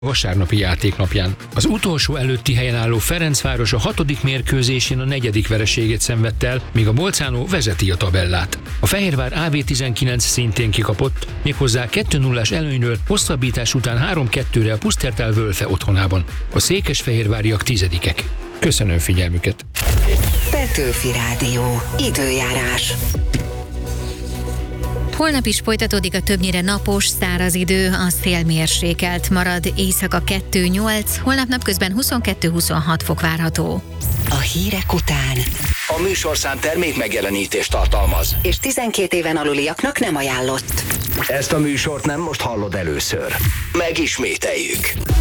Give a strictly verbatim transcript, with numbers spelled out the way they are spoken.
vasárnapi játéknapján. Az utolsó előtti helyen álló Ferencváros a hatodik mérkőzésén a negyedik vereségét szenvedte el, míg a Bolzano vezeti a tabellát. A Fehérvár á vé tizenkilenc szintén kikapott, méghozzá kettő nullás előnyről hosszabbítás után három kettőre a Pusztertál Wölfe otthonában. A székesfehérváriak tizedikek. Köszönöm figyelmüket! Petőfi Rádió. Időjárás. Holnap is folytatódik a többnyire napos, száraz idő, a szél mérsékelt marad, éjszaka kettő nyolc, holnap napközben huszonkettő-huszonhat fok várható. A hírek után. A műsorszám termék megjelenítést tartalmaz. És tizenkét éven aluliaknak nem ajánlott. Ezt a műsort nem most hallod először. Megismételjük.